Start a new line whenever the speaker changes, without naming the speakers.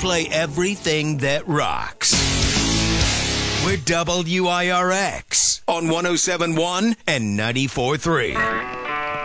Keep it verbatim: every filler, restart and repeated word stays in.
play everything that rocks. We're W I R X on one oh seven point one and ninety-four point three.